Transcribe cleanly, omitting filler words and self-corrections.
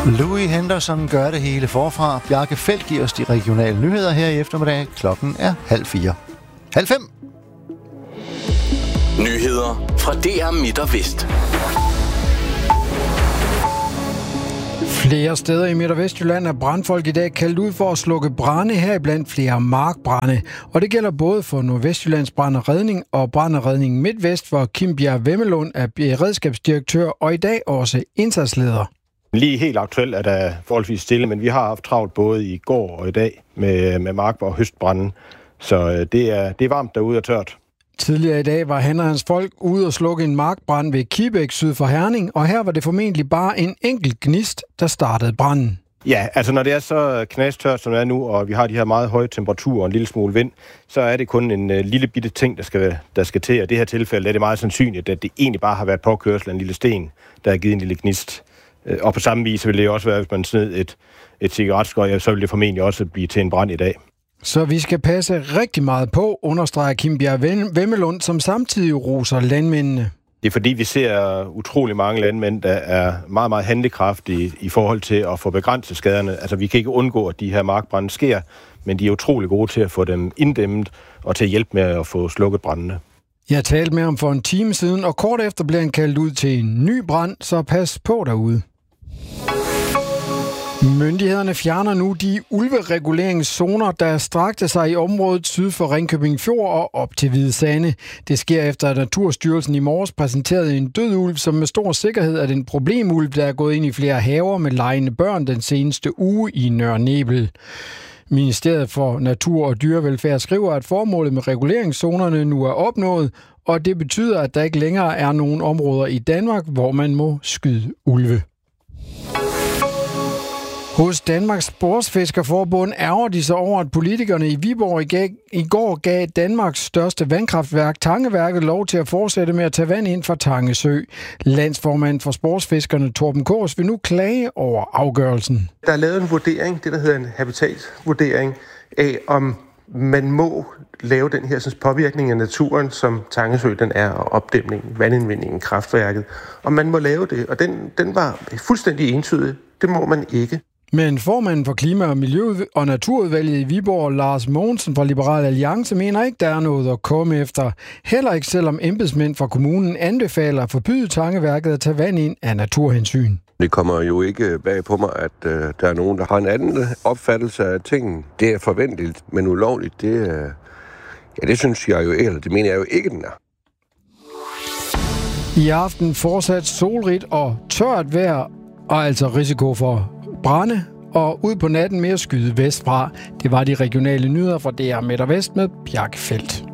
Louis Henderson gør det hele forfra. Bjarke Feldt giver os de regionale nyheder her i eftermiddag. Klokken er 3:30. 4:30. Nyheder fra DR Midt og Vest. Flere steder i Midt- og Vestjylland er brandfolk i dag kaldt ud for at slukke brande, heriblandt flere markbrande. Og det gælder både for Nordvestjyllands Brand og Redning og Brand og Redning MidtVest, hvor Kim Bjerg Wemmelund er beredskabsdirektør og i dag også indsatsleder. Lige helt aktuelt er der forholdsvis stille, men vi har haft travlt både i går og i dag med mark- og høstbranden. Så det er varmt derude og tørt. Tidligere i dag var han og hans folk ude og slukke en markbrand ved Kibæk syd for Herning, og her var det formentlig bare en enkelt gnist, der startede branden. Ja, altså når det er så knastørt, som det er nu, og vi har de her meget høje temperaturer og en lille smule vind, så er det kun en lille bitte ting, der skal til. Og i det her tilfælde er det meget sandsynligt, at det egentlig bare har været påkørsel af en lille sten, der har givet en lille gnist. Og på samme vis vil det også være, hvis man sned et cigaretskøj, så vil det formentlig også blive til en brand i dag. Så vi skal passe rigtig meget på, understreger Kim Bjerg Wemmelund, som samtidig roser landmændene. Det er fordi, vi ser utrolig mange landmænd, der er meget, meget handlekraftige i forhold til at få begrænset skaderne. Altså, vi kan ikke undgå, at de her markbrande sker, men de er utrolig gode til at få dem inddæmmet og til at hjælpe med at få slukket brandene. Jeg talte med ham for en time siden, og kort efter blev han kaldt ud til en ny brand, så pas på derude. Myndighederne fjerner nu de ulvereguleringszoner, der strakte sig i området syd for Ringkøbing Fjord og op til Hvide Sande. Det sker efter, at Naturstyrelsen i morges præsenterede en død ulv, som med stor sikkerhed er den problemulv, der er gået ind i flere haver med legende børn den seneste uge i Nørre Nebel. Ministeriet for Natur og Dyrevelfærd skriver, at formålet med reguleringszonerne nu er opnået, og det betyder, at der ikke længere er nogen områder i Danmark, hvor man må skyde ulve. Hos Danmarks Sportsfiskerforbund ærger de sig over, at politikerne i Viborg i går gav Danmarks største vandkraftværk, Tangeværket, lov til at fortsætte med at tage vand ind fra Tange Sø. Landsformand for sportsfiskerne, Torben Kaas, vil nu klage over afgørelsen. Der er lavet en vurdering, det der hedder en habitatvurdering, af om man må lave den her påvirkning af naturen, som Tange Sø den er, og opdæmningen, vandindvindingen, kraftværket. Og man må lave det, og den var fuldstændig entydig. Det må man ikke. Men formanden for Klima- og Miljø- og Naturudvalget i Viborg, Lars Mogensen fra Liberal Alliance, mener ikke, der er noget at komme efter. Heller ikke selvom embedsmænd fra kommunen anbefaler at forbyde Tangeværket at tage vand ind af naturhensyn. Det kommer jo ikke bag på mig, at der er nogen, der har en anden opfattelse af tingene. Det er forventeligt, men ulovligt, det synes jeg jo ikke, eller det mener jeg jo ikke, den er. I aften fortsat solrigt og tørt vejr, og altså risiko for brande, og ud på natten mere skyde vestfra. Det var de regionale nyheder fra DR Midt og Vest med Bjarke Feldt.